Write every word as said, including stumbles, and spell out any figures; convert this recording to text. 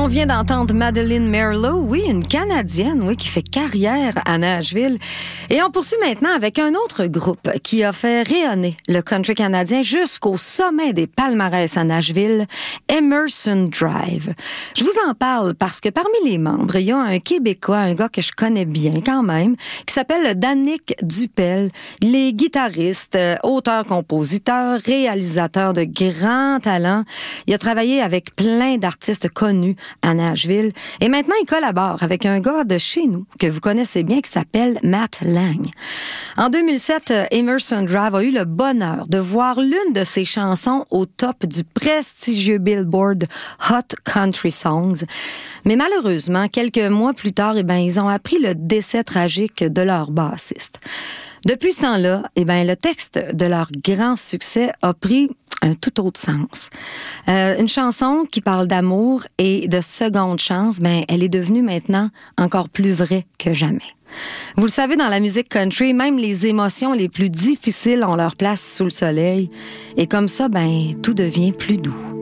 On vient d'entendre Madeleine Merlot, oui, une Canadienne, oui, qui fait carrière à Nashville. Et on poursuit maintenant avec un autre groupe qui a fait rayonner le country canadien jusqu'au sommet des palmarès à Nashville, Emerson Drive. Je vous en parle parce que parmi les membres, il y a un Québécois, un gars que je connais bien quand même, qui s'appelle Danick Dupel. Il est guitariste, auteur, compositeur, réalisateur de grands talents. Il a travaillé avec plein d'artistes connus à Nashville. Et maintenant, il collabore avec un gars de chez nous, que vous connaissez bien, qui s'appelle Matt Lang. En deux mille sept, Emerson Drive a eu le bonheur de voir l'une de ses chansons au top du prestigieux Billboard Hot Country Songs. Mais malheureusement, quelques mois plus tard, eh ben, ils ont appris le décès tragique de leur bassiste. Depuis ce temps-là, eh ben, le texte de leur grand succès a pris un tout autre sens. Euh, une chanson qui parle d'amour et de seconde chance, ben, elle est devenue maintenant encore plus vraie que jamais. Vous le savez, dans la musique country, même les émotions les plus difficiles ont leur place sous le soleil. Et comme ça, ben, tout devient plus doux.